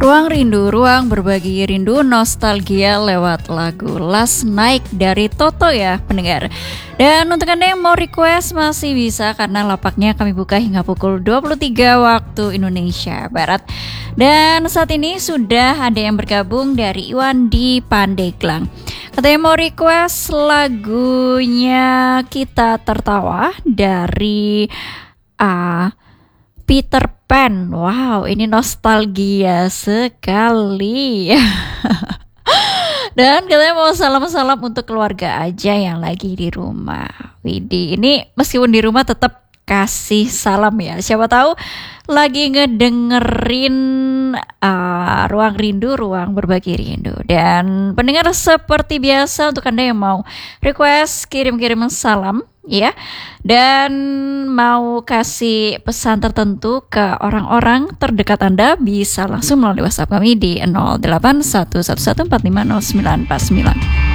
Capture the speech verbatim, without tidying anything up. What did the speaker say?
Ruang Rindu, ruang berbagi rindu nostalgia lewat lagu Last Night dari Toto ya pendengar. Dan untuk Anda yang mau request masih bisa karena lapaknya kami buka hingga pukul dua puluh tiga waktu Indonesia Barat. Dan saat ini sudah ada yang bergabung dari Iwan di Pandeglang. Katanya mau request lagunya Kita Tertawa dari uh, Peter Pan. Wow, ini nostalgia sekali. Dan katanya mau salam-salam untuk keluarga aja yang lagi di rumah. Widih, ini meskipun di rumah tetap kasih salam ya. Siapa tahu lagi ngedengerin uh, Ruang Rindu, ruang berbagi rindu. Dan pendengar seperti biasa untuk Anda yang mau request kirim-kirim salam ya, dan mau kasih pesan tertentu ke orang-orang terdekat Anda bisa langsung melalui WhatsApp kami di nol delapan satu satu satu empat lima nol sembilan empat sembilan.